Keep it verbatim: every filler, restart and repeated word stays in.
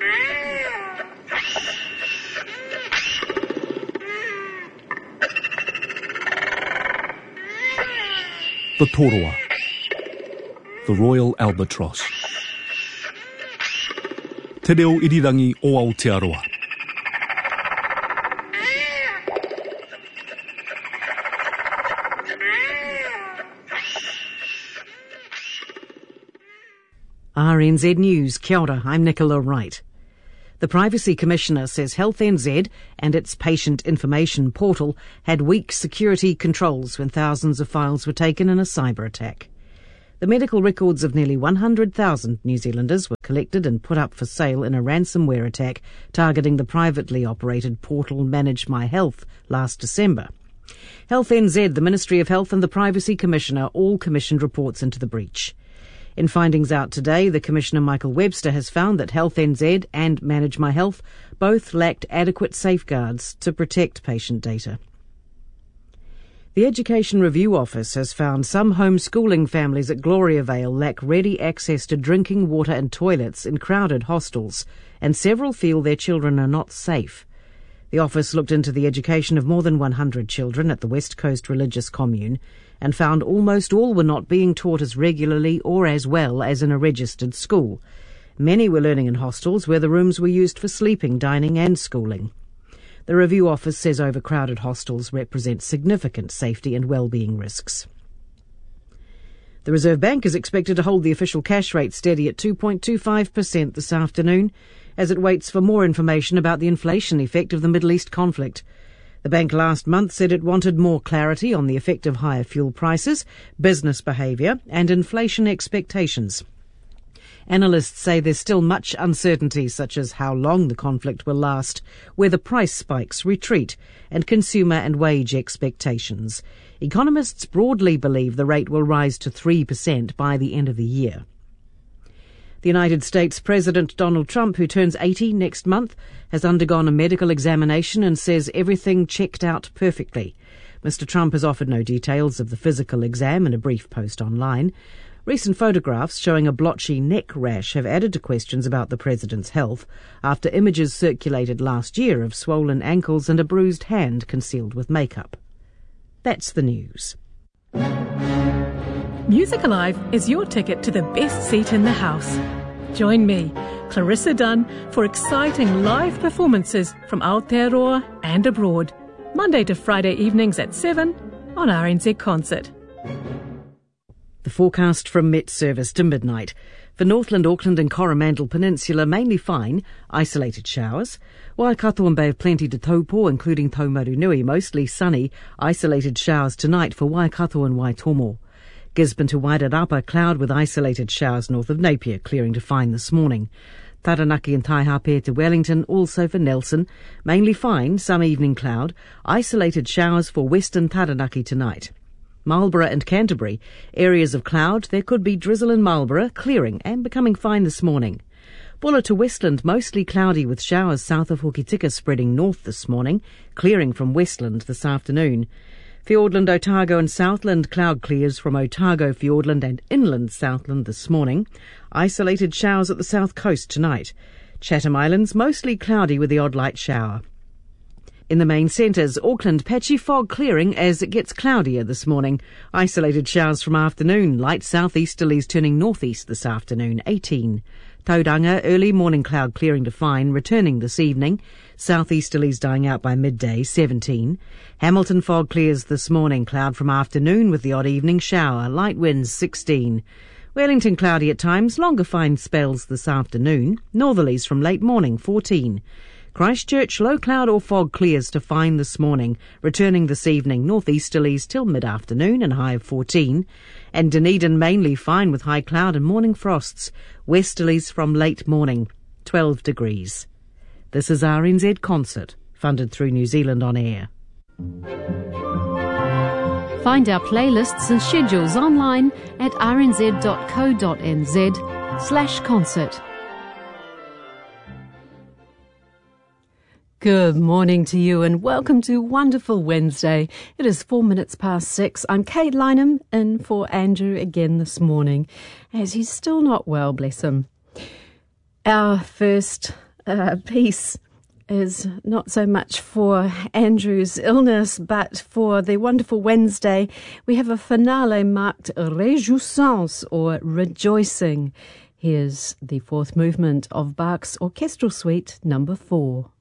The Toroa, the Royal Albatross. Te reo irirangi o Aotearoa. R N Z News, kia ora, I'm Nicola Wright. The Privacy Commissioner says Health N Z and its patient information portal had weak security controls when thousands of files were taken in a cyber attack. The medical records of nearly one hundred thousand New Zealanders were collected and put up for sale in a ransomware attack targeting the privately operated portal Manage My Health last December. Health N Z, the Ministry of Health and the Privacy Commissioner all commissioned reports into the breach. In findings out today, the Commissioner Michael Webster has found that Health N Z and Manage My Health both lacked adequate safeguards to protect patient data. The Education Review Office has found some homeschooling families at Gloriavale lack ready access to drinking water and toilets in crowded hostels, and several feel their children are not safe. The office looked into the education of more than one hundred children at the West Coast Religious Commune and found almost all were not being taught as regularly or as well as in a registered school. Many were learning in hostels where the rooms were used for sleeping, dining and schooling. The review office says overcrowded hostels represent significant safety and well-being risks. The Reserve Bank is expected to hold the official cash rate steady at two point two five percent this afternoon as it waits for more information about the inflation effect of the Middle East conflict. The bank last month said it wanted more clarity on the effect of higher fuel prices, business behaviour and inflation expectations. Analysts say there's still much uncertainty, such as how long the conflict will last, whether price spikes retreat, and consumer and wage expectations. Economists broadly believe the rate will rise to three percent by the end of the year. The United States President Donald Trump, who turns eighty next month, has undergone a medical examination and says everything checked out perfectly. Mister Trump has offered no details of the physical exam in a brief post online. Recent photographs showing a blotchy neck rash have added to questions about the president's health after images circulated last year of swollen ankles and a bruised hand concealed with makeup. That's the news. Music Alive is your ticket to the best seat in the house. Join me, Clarissa Dunn, for exciting live performances from Aotearoa and abroad, Monday to Friday evenings at seven on R N Z Concert. The forecast from Met Service to midnight. For Northland, Auckland and Coromandel Peninsula, mainly fine, isolated showers. Waikato and Bay of Plenty to Taupo, including Taumarunui, mostly sunny, isolated showers tonight for Waikato and Waitomo. Gisborne to Wairarapa, cloud with isolated showers north of Napier, clearing to fine this morning. Taranaki and Taihape to Wellington, also for Nelson, mainly fine, some evening cloud, isolated showers for western Taranaki tonight. Marlborough and Canterbury, areas of cloud, there could be drizzle in Marlborough, clearing and becoming fine this morning. Bulla to Westland, mostly cloudy with showers south of Hokitika spreading north this morning, clearing from Westland this afternoon. Fiordland, Otago and Southland, cloud clears from Otago, Fiordland and inland Southland this morning. Isolated showers at the south coast tonight. Chatham Islands, mostly cloudy with the odd light shower. In the main centres, Auckland, patchy fog clearing as it gets cloudier this morning. Isolated showers from afternoon, light southeasterlies turning northeast this afternoon, eighteen. Tauranga, early morning cloud clearing to fine, returning this evening. Southeasterlies dying out by midday, seventeen. Hamilton fog clears this morning, cloud from afternoon with the odd evening shower, light winds, sixteen. Wellington cloudy at times, longer fine spells this afternoon. Northerlies from late morning, fourteen. Christchurch, low cloud or fog clears to fine this morning, returning this evening, northeasterlies till mid-afternoon and high of fourteen. And Dunedin mainly fine with high cloud and morning frosts, westerlies from late morning, twelve degrees. This is R N Z Concert, funded through New Zealand On Air. Find our playlists and schedules online at rnz.co.nz slash concert. Good morning to you and welcome to Wonderful Wednesday. It is four minutes past six. I'm Kate Lynham in for Andrew again this morning as he's still not well, bless him. Our first uh, piece is not so much for Andrew's illness, but for the wonderful Wednesday. We have a finale marked Réjouissance, or Rejoicing. Here's the fourth movement of Bach's Orchestral Suite number four.